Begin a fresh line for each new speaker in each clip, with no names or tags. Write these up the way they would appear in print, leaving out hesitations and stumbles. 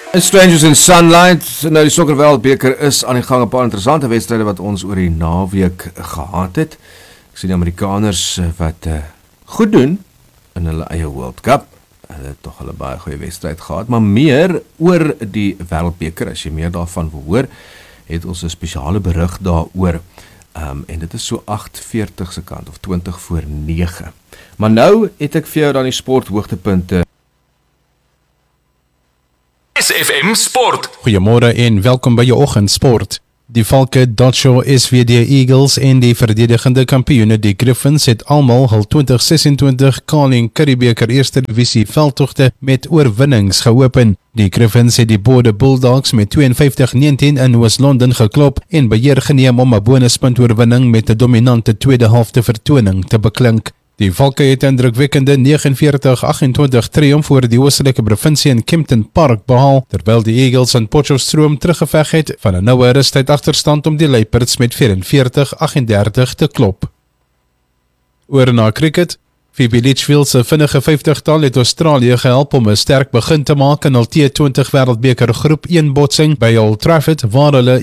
Strangers in Sunlight, nou die sokkerwêreldbeker is aan die gang, 'n paar interessante wedstryde wat ons oor die naweek gehad het. Ek sien die Amerikaners wat goed doen in hulle eie World Cup. Hulle het tog hulle baie goeie wedstryd gehad, maar meer oor die wêreldbeker, as jy meer daarvan wil hoor, het ons 'n spesiale berig daaroor. En dit is so 8:40 se kant of 20 voor 9. Maar nou het ek vir jou dan die sporthoogtepunte.
SFM Sport.
Goeiemôre en welkom by jou oggendsport. Die Valke, Dutcho, SVD Eagles en die verdedigende kampioene die Griffins het almal hul 2026 Carling Curriebeeker Eerste Divisie veldtogte met oorwinnings geopen. Die Griffins het die Bode Bulldogs met 52-19 in Oos-London geklop en beheer geneem om 'n bonuspunt oorwinning met 'n dominante tweede helfte vertoning te beklink. Die Valke het 'n indrukwekkende 49-28 triomf oor die oostelike provinsie in Kempton Park behaal, terwyl die Eagles in Potchefstroom teruggeveg het van 'n noue rustyd agterstand om die Leopards met 44-38 te klop. Oor na cricket. Phoebe Litchfield se vinnige 50-tal het Australië gehelp om 'n sterk begin te maak in hul T20 Wêreldbeker Groep 1 botsing by Old Trafford, waar hulle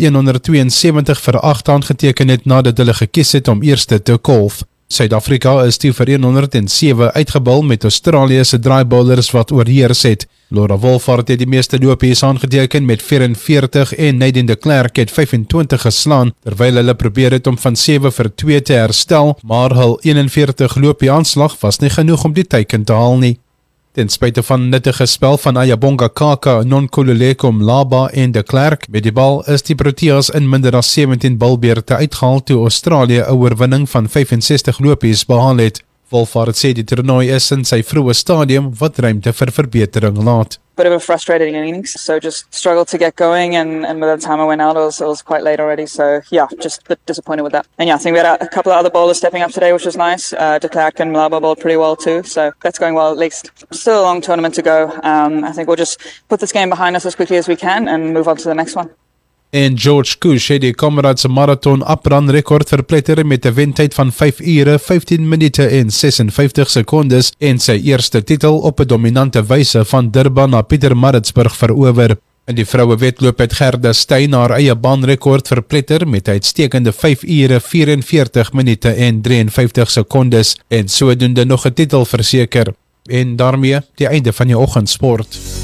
172-8 aangeteken het nadat hulle gekies het om eerste te kolf. Suid-Afrika is toe vir 107 uitgebal met Australië se draaibowlers wat oorheers het. Laura Wolfhard het die meeste lopies aangeteken met 44 en Nadine de Klerk het 25 geslaan, terwyl hulle probeer het om van 7 vir 2 te herstel, maar hul 41 lopie aanslag was nie genoeg om die teiken te haal nie. Ten spyte van nuttige spel van Ayabonga Kaka, Nonkululeko Mlaba en de Klerk met die bal is die Proteas in minder as 17 balbeurte uitgehaal toe Australië 'n oorwinning van 65 lopies behaal het. Wolfhard sê die toernooi is in sy vroeë stadium wat ruimte vir verbetering laat.
Bit of a frustrating innings, so just struggled to get going, and by the time I went out it was quite late already, so yeah, just a bit disappointed with that. And yeah, I think we had a couple of other bowlers stepping up today, which was nice. De Klerk and Mlaba bowled pretty well too, so that's going well at least. Still a long tournament to go. I think we'll just put this game behind us as quickly as we can and move on to the next one.
En George Kush het die Comrades marathon uprun rekord verpletter met 'n wentyd van 5 ure, 15 minute en 56 sekondes en sy eerste titel op 'n dominante wyse van Durban na Pietermaritzburg verower. In die vroue wedloop het Gerda Steyn haar eie baanrekord verpletter met 'n uitstekende 5 ure, 44 minute en 53 sekondes en sodoende nog 'n titel verseker. En daarmee die einde van die oggendsport.